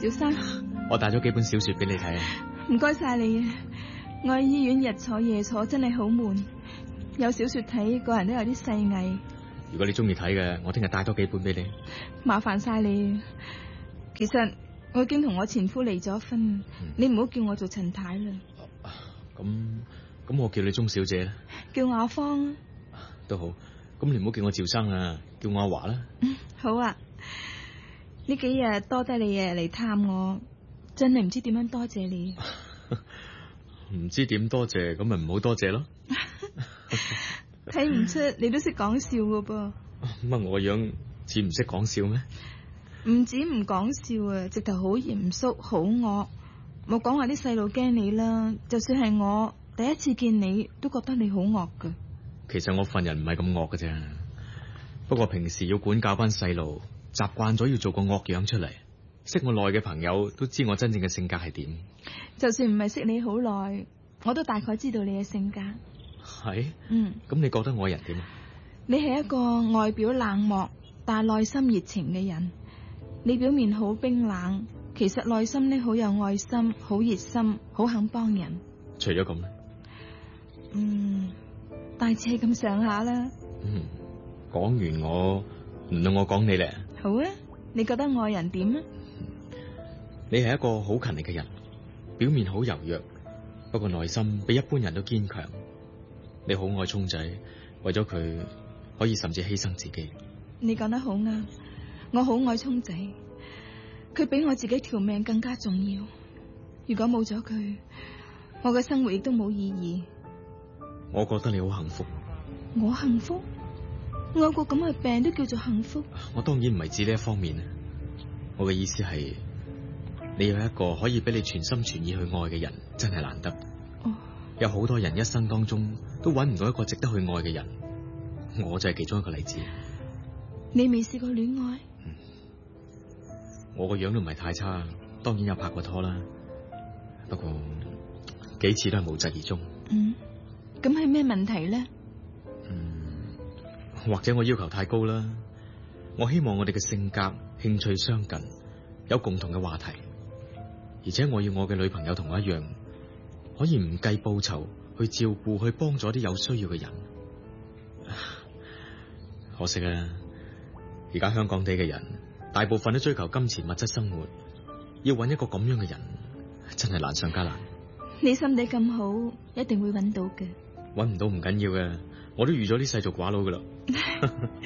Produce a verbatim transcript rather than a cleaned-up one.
小生， 我帶咗幾本小說俾你睇。 唔該晒你啊！我喺醫院日坐夜坐，真係好悶。有小說睇，個人都有啲細藝。 如果你中意睇嘅，我聽日帶多幾本俾你。 麻煩晒你。其實我已經同我前夫離咗婚，嗯、你唔好叫我做陳太啦。 咁咁，我叫你鍾小姐啦。 叫我阿芳都好。咁你唔好叫我趙生啊，叫我阿華啦。 嗯，好啊。呢幾日多得你日嚟探我，真係唔知點樣多謝你。 唔知點多謝，咁咪唔好多謝咯。 睇唔出你都識講笑噶噃。 乜我個樣似唔識講笑咩？ 唔止唔講笑啊，直頭好嚴肅好惡。冇講話啲細路驚你啦，就算係我第一次見你，都覺得你好惡噶。 其實我份人唔係咁惡噶啫，不過平時要管教班細路，習慣咗要做個惡樣出嚟。識我耐嘅朋友都知我真正嘅性格係點。 就算唔係識你好耐，我都大概知道你嘅性格。 係？ 嗯。 咁你覺得我人點啊？ 你係一個外表冷漠但係內心熱情嘅人。你表面好冰冷，其實內心呢好有愛心，好熱心，好肯幫人。 除咗咁咧？ 嗯，大致係咁上下啦。 嗯，講完我唔到我講你咧。 好啊，你覺得我人點啊？ 你係一個好勤力嘅人，表面好柔弱，不過內心比一般人都堅強。你好愛聰仔，為咗佢可以甚至犧牲自己。 你講得好啱，我好愛聰仔，佢比我自己條命更加重要。如果冇咗佢，我嘅生活亦都冇意義。 我覺得你好幸福。 我幸福？我有個咁嘅病都叫做幸福？ 我當然唔係指呢一方面，我嘅意思係你有一個可以俾你全心全意去愛嘅人，真係難得。 哦， 有好多人一生當中都揾唔到一個值得去愛嘅人，我就係其中一個例子。 你未試過戀愛？ 嗯，我個樣都唔係太差，當然有拍過拖啦，不過幾次都係無疾而終。 嗯，咁係咩問題咧？ 嗯，或者我要求太高啦。我希望我哋嘅性格、興趣相近，有共同嘅話題，而且我要我嘅女朋友同我一樣，可以唔計報酬去照顧、去幫助啲有需要嘅人。可惜啊，而家香港地嘅人大部分都追求金錢物質生活，要揾一個咁樣嘅人真係難上加難。 你心地咁好，一定會揾到嘅。 揾唔到唔緊要嘅，我都預咗呢世做寡佬噶啦。